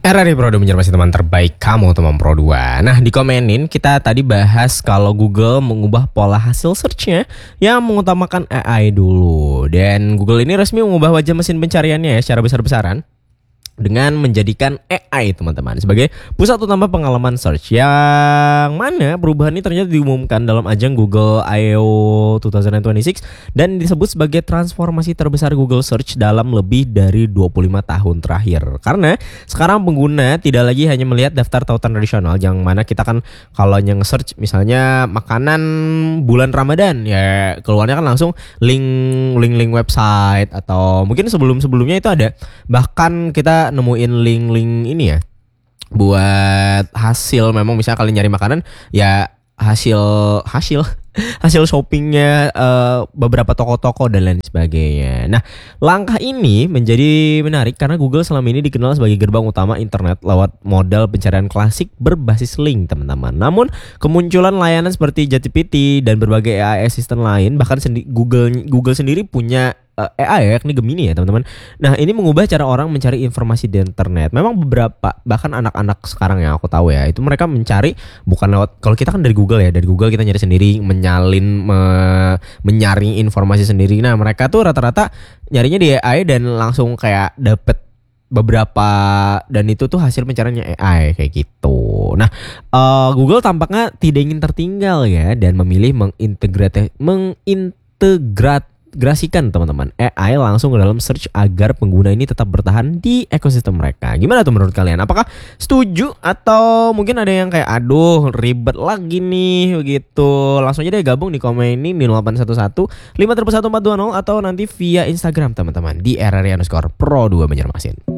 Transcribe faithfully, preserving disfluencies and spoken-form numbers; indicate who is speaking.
Speaker 1: Era di Pro dua menjadi teman terbaik kamu teman Pro dua. Nah, di komenin kita tadi bahas kalau Google mengubah pola hasil search-nya yang mengutamakan A I dulu. Dan Google ini resmi mengubah wajah mesin pencariannya ya secara besar-besaran dengan menjadikan A I teman-teman sebagai pusat utama pengalaman search, yang mana perubahan ini ternyata diumumkan dalam ajang Google I O dua ribu dua puluh enam dan disebut sebagai transformasi terbesar Google Search dalam lebih dari dua puluh lima tahun terakhir. Karena sekarang pengguna tidak lagi hanya melihat daftar tautan tradisional yang mana kita kan kalau yang search misalnya makanan bulan Ramadan ya keluarnya kan langsung link link link website, atau mungkin sebelum-sebelumnya itu ada bahkan kita nemuin link-link ini ya buat hasil, memang misalnya kalian nyari makanan ya hasil hasil hasil shoppingnya uh, beberapa toko-toko dan lain sebagainya. Nah, langkah ini menjadi menarik karena Google selama ini dikenal sebagai gerbang utama internet lewat modal pencarian klasik berbasis link teman-teman. Namun kemunculan layanan seperti ChatGPT dan berbagai A I assistant lain, bahkan sendi- Google Google sendiri punya uh, A I ya, yakni Gemini ya teman-teman. Nah, ini mengubah cara orang mencari informasi di internet. Memang beberapa bahkan anak-anak sekarang yang aku tahu ya, itu mereka mencari bukan lewat, kalau kita kan dari Google ya, dari Google kita nyari sendiri, nyalin me, menyaring informasi sendiri. Nah, mereka tuh rata-rata nyarinya di A I dan langsung kayak dapet beberapa, dan itu tuh hasil pencariannya A I kayak gitu. Nah, uh, Google tampaknya tidak ingin tertinggal ya dan memilih mengintegrate mengintegrat Grasikan teman-teman A I langsung ke dalam search agar pengguna ini tetap bertahan di ekosistem mereka. Gimana tuh menurut kalian? Apakah setuju atau mungkin ada yang kayak aduh ribet lagi nih begitu? Langsung aja deh gabung di komen ini di nol delapan satu satu lima satu empat dua nol atau nanti via Instagram teman-teman di R R I underscore Pro dua Banjarmasin.